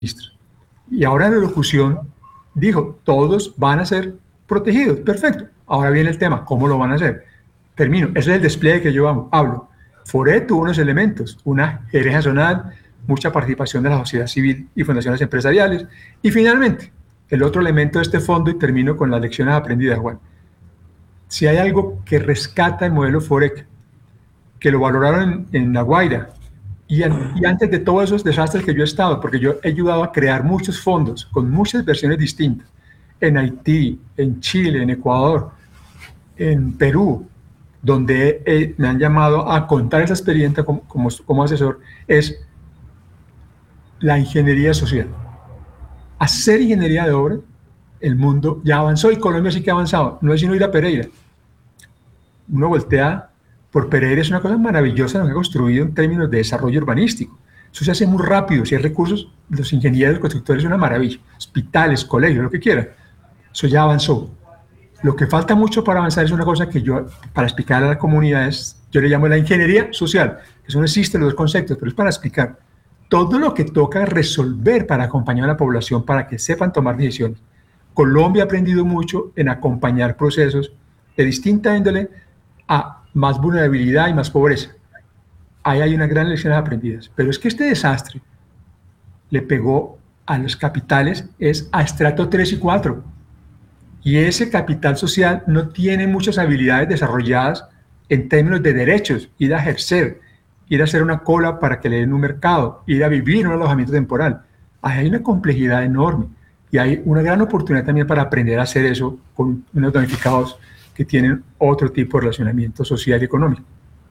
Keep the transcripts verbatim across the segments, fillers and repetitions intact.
ministros. Y ahora en la locución dijo, todos van a ser protegidos. Perfecto. Ahora viene el tema, ¿cómo lo van a hacer? Termino. Ese es el despliegue que yo hablo. Fore tuvo unos elementos, una gerencia zonal, mucha participación de la sociedad civil y fundaciones empresariales. Y finalmente, el otro elemento de este fondo, y termino con las lecciones aprendidas, Juan. Si hay algo que rescata el modelo Forec, que lo valoraron en, en La Guaira, y, an, y antes de todos esos desastres que yo he estado, porque yo he ayudado a crear muchos fondos con muchas versiones distintas, en Haití, en Chile, en Ecuador, en Perú, donde eh, me han llamado a contar esa experiencia como, como, como asesor, es la ingeniería social. Hacer ingeniería de obra, el mundo ya avanzó y Colombia sí que ha avanzado. No es sino ir a Pereira. Uno voltea por Pereira, es una cosa maravillosa lo que ha construido en términos de desarrollo urbanístico. Eso se hace muy rápido. Si hay recursos, los ingenieros, los constructores, es una maravilla. Hospitales, colegios, lo que quieran. Eso ya avanzó. Lo que falta mucho para avanzar es una cosa que yo, para explicar a las comunidades, yo le llamo la ingeniería social. Eso no existe los dos conceptos, pero es para explicar todo lo que toca resolver para acompañar a la población para que sepan tomar decisiones. Colombia ha aprendido mucho en acompañar procesos de distinta índole a más vulnerabilidad y más pobreza. Ahí hay una gran lección aprendidas. Pero es que este desastre le pegó a los capitales, es a estrato tres y cuatro. Y ese capital social no tiene muchas habilidades desarrolladas en términos de derechos, ir a ejercer, ir a hacer una cola para que le den un mercado, ir a vivir en un alojamiento temporal. Ahí hay una complejidad enorme y hay una gran oportunidad también para aprender a hacer eso con unos damnificados que tienen otro tipo de relacionamiento social y económico.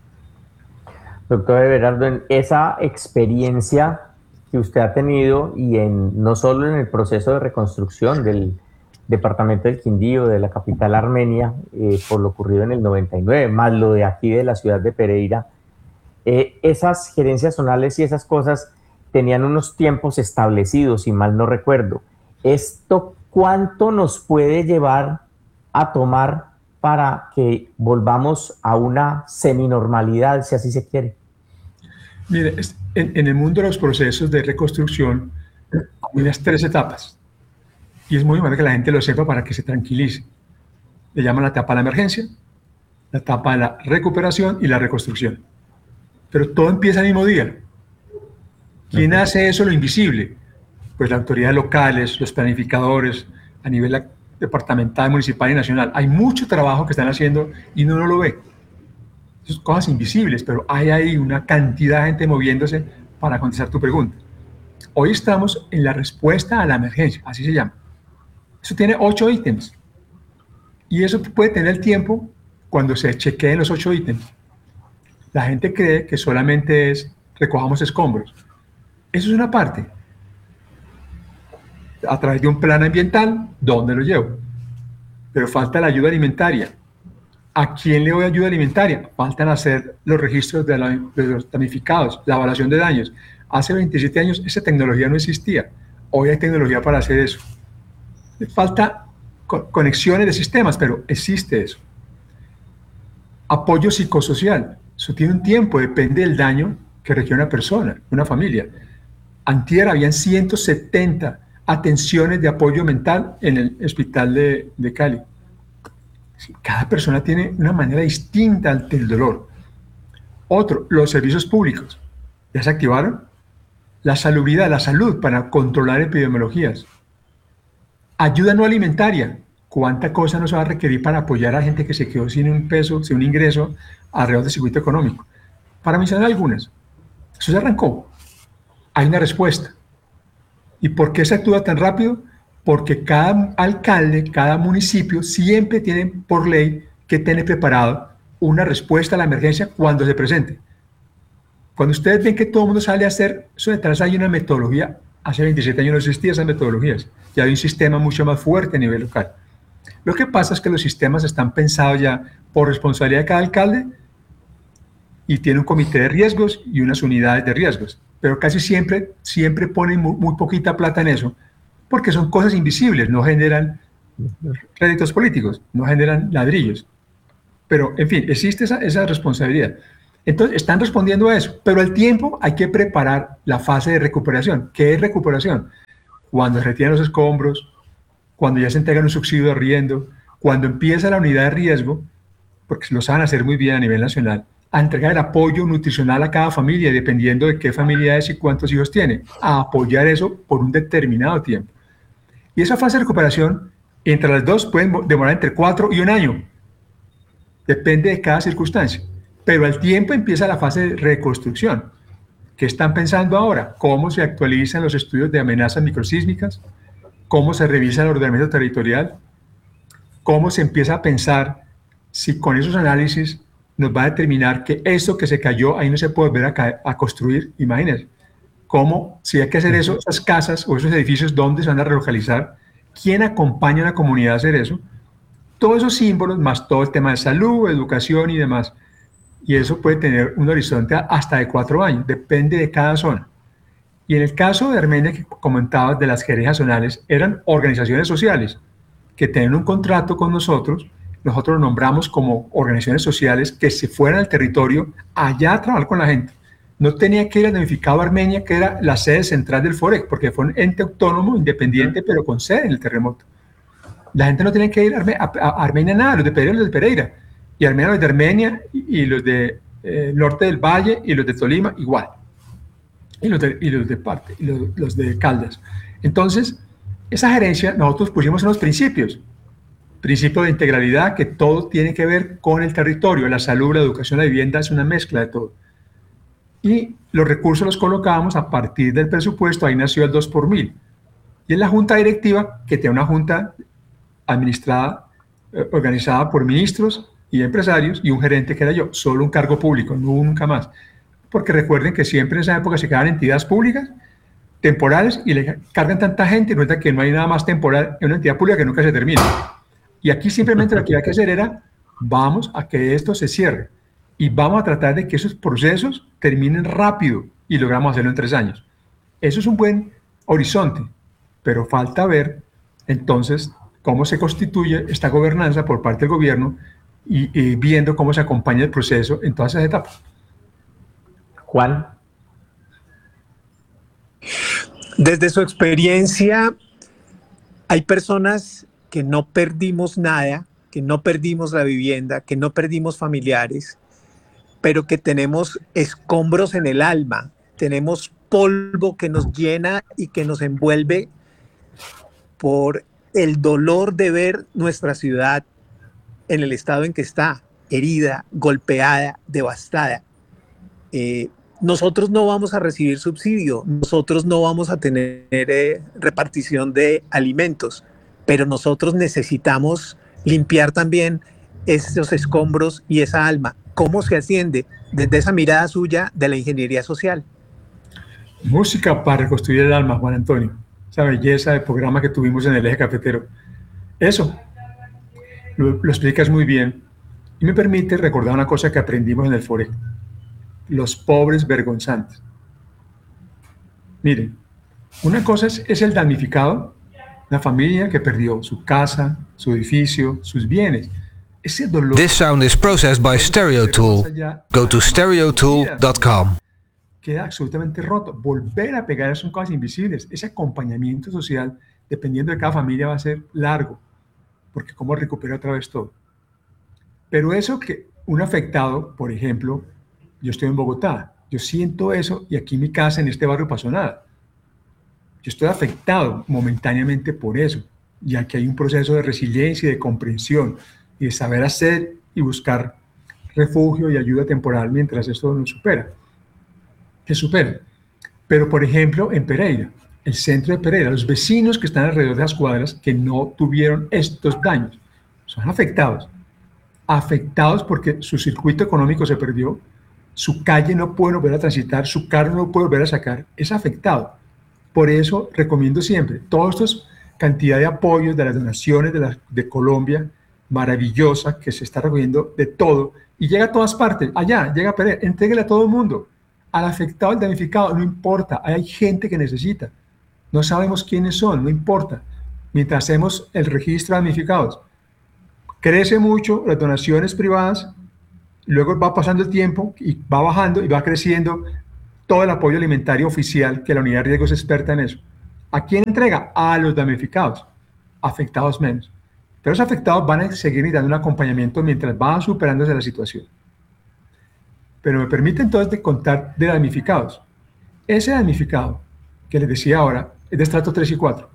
Doctor Everardo, en esa experiencia que usted ha tenido y en, no solo en el proceso de reconstrucción del departamento del Quindío, de la capital armenia, eh, por lo ocurrido en el noventa y nueve, más lo de aquí de la ciudad de Pereira, eh, esas gerencias zonales y esas cosas tenían unos tiempos establecidos, si mal no recuerdo. ¿Esto cuánto nos puede llevar a tomar para que volvamos a una seminormalidad, si así se quiere? Mire, en, en el mundo de los procesos de reconstrucción hay unas tres etapas. Y es muy importante que la gente lo sepa para que se tranquilice. Le llaman la etapa de la emergencia, la etapa de la recuperación y la reconstrucción. Pero todo empieza el mismo día. ¿Quién okay. hace eso, lo invisible? Pues las autoridades locales, los planificadores, a nivel departamental, municipal y nacional. Hay mucho trabajo que están haciendo y uno no lo ve. Son cosas invisibles, pero hay ahí una cantidad de gente moviéndose para contestar tu pregunta. Hoy estamos en la respuesta a la emergencia, así se llama. Eso tiene ocho ítems. Y eso puede tener el tiempo cuando se chequeen los ocho ítems. La gente cree que solamente es recojamos escombros. Eso es una parte. A través de un plan ambiental, ¿dónde lo llevo? Pero falta la ayuda alimentaria. ¿A quién le doy ayuda alimentaria? Faltan hacer los registros de, la, de los damnificados, la evaluación de daños. Hace veintisiete años esa tecnología no existía. Hoy hay tecnología para hacer eso. Falta conexiones de sistemas, pero existe eso. Apoyo psicosocial. Eso tiene un tiempo, depende del daño que requiere una persona, una familia. Antier habían ciento setenta atenciones de apoyo mental en el hospital de, de Cali. Cada persona tiene una manera distinta del dolor. Otro, los servicios públicos. ¿Ya se activaron? La salubridad, la salud para controlar epidemiologías. Ayuda no alimentaria. ¿Cuánta cosa nos va a requerir para apoyar a gente que se quedó sin un peso, sin un ingreso alrededor del circuito económico? Para mencionar algunas. Eso se arrancó. Hay una respuesta. ¿Y por qué se actúa tan rápido? Porque cada alcalde, cada municipio siempre tiene por ley que tener preparado una respuesta a la emergencia cuando se presente. Cuando ustedes ven que todo el mundo sale a hacer, eso detrás hay una metodología. Hace veintisiete años no existían esas metodologías. Ya hay un sistema mucho más fuerte a nivel local. Lo que pasa es que los sistemas están pensados ya por responsabilidad de cada alcalde y tiene un comité de riesgos y unas unidades de riesgos. Pero casi siempre, siempre ponen muy, muy poquita plata en eso, porque son cosas invisibles, no generan réditos políticos, no generan ladrillos. Pero, en fin, existe esa, esa responsabilidad. Entonces, están respondiendo a eso, pero al tiempo hay que preparar la fase de recuperación. ¿Qué es recuperación? Cuando se retiran los escombros, cuando ya se entregan un subsidio de arriendo, cuando empieza la unidad de riesgo, porque lo saben hacer muy bien a nivel nacional, a entregar el apoyo nutricional a cada familia, dependiendo de qué familia es y cuántos hijos tiene, a apoyar eso por un determinado tiempo. Y esa fase de recuperación, entre las dos, pueden demorar entre cuatro y un año. Depende de cada circunstancia. Pero al tiempo empieza la fase de reconstrucción. ¿Qué están pensando ahora? ¿Cómo se actualizan los estudios de amenazas microsísmicas? ¿Cómo se revisa el ordenamiento territorial? ¿Cómo se empieza a pensar si con esos análisis nos va a determinar que eso que se cayó ahí no se puede volver a, caer, a construir? Imagínense. ¿Cómo, si hay que hacer eso, esas casas o esos edificios, dónde se van a relocalizar? ¿Quién acompaña a la comunidad a hacer eso? Todos esos símbolos, más todo el tema de salud, educación y demás. Y eso puede tener un horizonte hasta de cuatro años, depende de cada zona. Y en el caso de Armenia, que comentabas de las gerencias zonales, eran organizaciones sociales que tienen un contrato con nosotros. Nosotros los nombramos como organizaciones sociales que se fueran al territorio allá a trabajar con la gente. No tenía que ir al damnificado Armenia, que era la sede central del FOREC, porque fue un ente autónomo, independiente, pero con sede en el terremoto. La gente no tenía que ir a, Arme a, a Armenia nada, los de Pereira y los de Pereira. Y Armenia, los de Armenia y, y los de eh, norte del Valle y los de Tolima igual. Y los de, y los de parte, y los, los de Caldas. Entonces, esa gerencia, nosotros pusimos unos principios. Principio de integralidad, que todo tiene que ver con el territorio, la salud, la educación, la vivienda, es una mezcla de todo. Y los recursos los colocábamos a partir del presupuesto, ahí nació el dos por mil. Y en la junta directiva, que tiene una junta administrada, eh, organizada por ministros y empresarios, y un gerente que era yo, solo un cargo público, nunca más. Porque recuerden que siempre en esa época se quedaban entidades públicas, temporales, y le cargan tanta gente, y resulta que no hay nada más temporal en una entidad pública que nunca se termina. Y aquí simplemente lo que había que hacer era, vamos a que esto se cierre, y vamos a tratar de que esos procesos terminen rápido, y logramos hacerlo en tres años. Eso es un buen horizonte, pero falta ver, entonces, cómo se constituye esta gobernanza por parte del gobierno, y, y viendo cómo se acompaña el proceso en todas esas etapas. Juan. Desde su experiencia, hay personas que no perdimos nada, que no perdimos la vivienda, que no perdimos familiares, pero que tenemos escombros en el alma, tenemos polvo que nos llena y que nos envuelve por el dolor de ver nuestra ciudad en el estado en que está, herida, golpeada, devastada. Eh, nosotros no vamos a recibir subsidio, nosotros no vamos a tener eh, repartición de alimentos, pero nosotros necesitamos limpiar también esos escombros y esa alma. ¿Cómo se asciende desde esa mirada suya de la ingeniería social? Música para reconstruir el alma, Juan Antonio. Esa belleza de programa que tuvimos en el Eje Cafetero. Eso, lo, lo explicas muy bien. Y me permite recordar una cosa que aprendimos en el FOREC. Los pobres vergonzantes. Miren, una cosa es, es el damnificado, la familia que perdió su casa, su edificio, sus bienes. Ese dolor. This sound is processed by StereoTool. Go to stereo tool dot com. Queda absolutamente roto. Volver a pegar son cosas invisibles. Ese acompañamiento social, dependiendo de cada familia, va a ser largo, porque cómo recupera otra vez todo. Pero eso que un afectado, por ejemplo, yo estoy en Bogotá, yo siento eso y aquí en mi casa, en este barrio, pasó nada. Yo estoy afectado momentáneamente por eso, ya que hay un proceso de resiliencia y de comprensión y de saber hacer y buscar refugio y ayuda temporal mientras esto nos supera. Se supera. Pero, por ejemplo, en Pereira, el centro de Pereira, los vecinos que están alrededor de las cuadras que no tuvieron estos daños, son afectados. Afectados porque su circuito económico se perdió, su calle no puede volver a transitar, su carro no puede volver a sacar, es afectado. Por eso recomiendo siempre, toda esta cantidad de apoyos de las donaciones de, la, de Colombia, maravillosa, que se está recogiendo de todo, y llega a todas partes, allá, llega a Pereira, entréguele a todo el mundo, al afectado, al damnificado, no importa, hay gente que necesita, no sabemos quiénes son, no importa, mientras hacemos el registro de damnificados. Crece mucho las donaciones privadas luego va pasando el tiempo y va bajando y va creciendo todo el apoyo alimentario oficial, que la unidad de riesgo es experta en eso. ¿A quién entrega? A los damnificados, afectados menos. Pero los afectados van a seguir necesitando un acompañamiento mientras van superándose la situación. Pero me permite entonces de contar de damnificados. Ese damnificado, que les decía ahora, es de estrato tres y cuatro.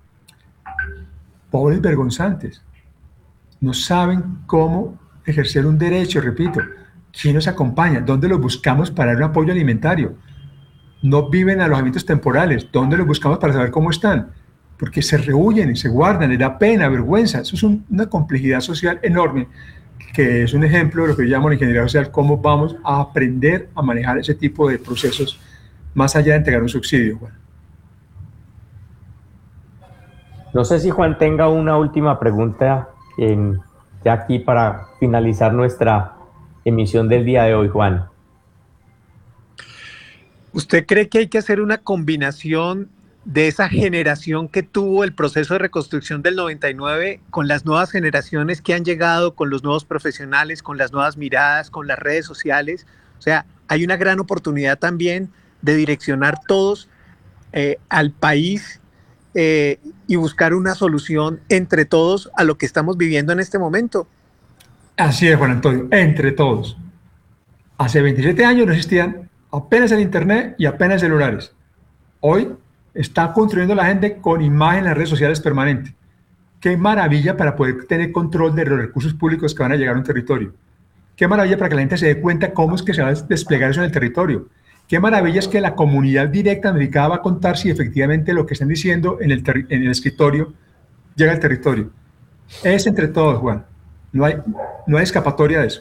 Pobres vergonzantes. No saben cómo ejercer un derecho, repito. ¿Quién nos acompaña? ¿Dónde los buscamos para dar un apoyo alimentario? No viven en alojamientos temporales. ¿Dónde los buscamos para saber cómo están? Porque se rehuyen y se guardan, les da pena, vergüenza. Eso es un, una complejidad social enorme, que es un ejemplo de lo que yo llamo la ingeniería social, cómo vamos a aprender a manejar ese tipo de procesos más allá de entregar un subsidio. Bueno. No sé si Juan tenga una última pregunta en, ya aquí para finalizar nuestra emisión del día de hoy, Juan. ¿Usted cree que hay que hacer una combinación de esa generación que tuvo el proceso de reconstrucción del noventa y nueve con las nuevas generaciones que han llegado, con los nuevos profesionales, con las nuevas miradas, con las redes sociales? O sea, hay una gran oportunidad también de direccionar todos eh, al país eh, y buscar una solución entre todos a lo que estamos viviendo en este momento. Así es, Juan Antonio, entre todos. Hace veintisiete años no existían apenas el internet y apenas celulares. Hoy está construyendo la gente con imagen en las redes sociales permanente. Qué maravilla para poder tener control de los recursos públicos que van a llegar a un territorio. Qué maravilla para que la gente se dé cuenta cómo es que se va a desplegar eso en el territorio. Qué maravilla es que la comunidad directa dedicada va a contar si efectivamente lo que están diciendo en el, en el escritorio llega al territorio. Es entre todos, Juan. No hay, no hay escapatoria de eso.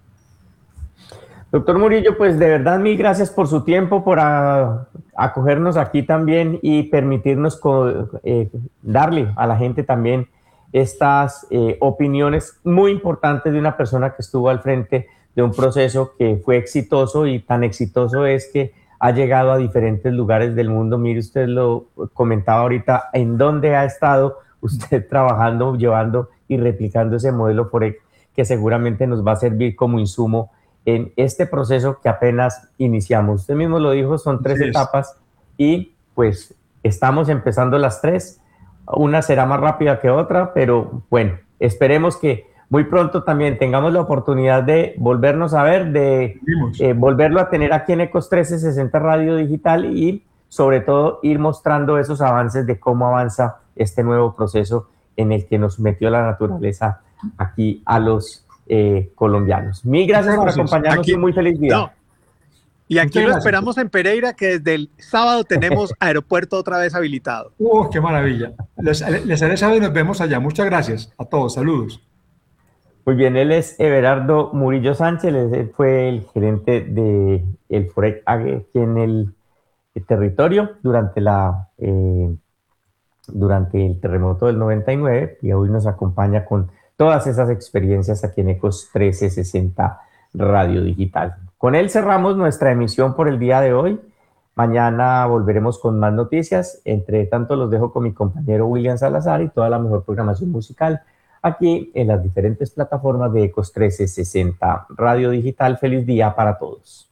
Doctor Murillo, pues de verdad mil gracias por su tiempo, por a, acogernos aquí también y permitirnos co, eh, darle a la gente también estas eh, opiniones muy importantes de una persona que estuvo al frente de un proceso que fue exitoso, y tan exitoso es que ha llegado a diferentes lugares del mundo. Mire, usted lo comentaba ahorita, en dónde ha estado usted trabajando, llevando y replicando ese modelo Forex, que seguramente nos va a servir como insumo en este proceso que apenas iniciamos. Usted mismo lo dijo, son tres sí etapas y pues estamos empezando las tres. Una será más rápida que otra, pero bueno, esperemos que muy pronto también tengamos la oportunidad de volvernos a ver, de eh, volverlo a tener aquí en Ecos trescientos sesenta Radio Digital y sobre todo ir mostrando esos avances de cómo avanza este nuevo proceso en el que nos metió la naturaleza aquí a los Eh, colombianos. Mil gracias por acompañarnos aquí, y muy feliz día. No. Y aquí Muchas lo gracias. Esperamos en Pereira, que desde el sábado tenemos aeropuerto otra vez habilitado. ¡Uh, qué maravilla! Les, les haré saber y nos vemos allá. Muchas gracias a todos. Saludos. Muy bien, él es Everardo Murillo Sánchez, él fue el gerente de el Forex aquí en el, el territorio durante, la, eh, durante el terremoto del noventa y nueve, y hoy nos acompaña con todas esas experiencias aquí en Ecos trescientos sesenta Radio Digital. Con él cerramos nuestra emisión por el día de hoy. Mañana volveremos con más noticias. Entre tanto, los dejo con mi compañero William Salazar y toda la mejor programación musical aquí en las diferentes plataformas de Ecos trescientos sesenta Radio Digital. Feliz día para todos.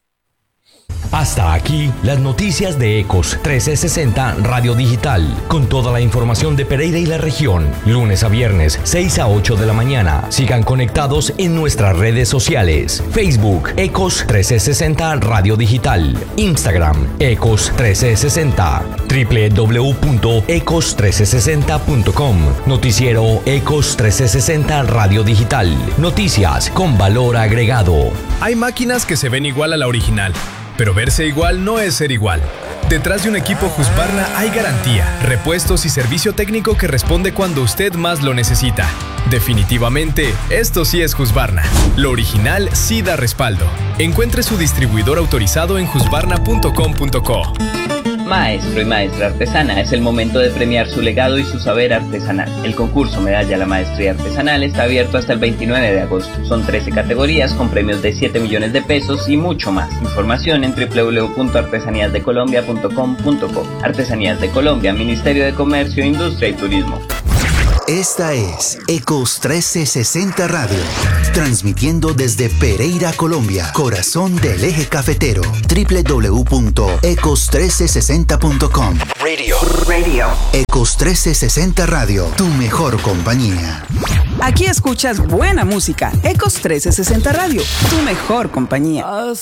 Hasta aquí las noticias de Ecos trescientos sesenta Radio Digital, con toda la información de Pereira y la región, lunes a viernes, seis a ocho de la mañana. Sigan conectados en nuestras redes sociales: Facebook, Ecos trescientos sesenta Radio Digital, Instagram, Ecos trescientos sesenta, doble u doble u doble u punto ecos trescientos sesenta punto com, noticiero Ecos trescientos sesenta Radio Digital, noticias con valor agregado. Hay máquinas que se ven igual a la original, pero verse igual no es ser igual. Detrás de un equipo Husqvarna hay garantía, repuestos y servicio técnico que responde cuando usted más lo necesita. Definitivamente, esto sí es Husqvarna. Lo original sí da respaldo. Encuentre su distribuidor autorizado en husqvarna punto com punto co. Maestro y maestra artesana, es el momento de premiar su legado y su saber artesanal. El concurso Medalla a la Maestría Artesanal está abierto hasta el veintinueve de agosto. Son trece categorías con premios de siete millones de pesos y mucho más. Información en doble u doble u doble u punto artesanías de colombia punto com punto co. Artesanías de Colombia, Ministerio de Comercio, Industria y Turismo. Esta es Ecos trece sesenta Radio, transmitiendo desde Pereira, Colombia, corazón del eje cafetero. doble u doble u doble u punto ecos trece sesenta punto com. Radio. Radio. Ecos trece sesenta Radio, tu mejor compañía. Aquí escuchas buena música. Ecos trece sesenta Radio, tu mejor compañía.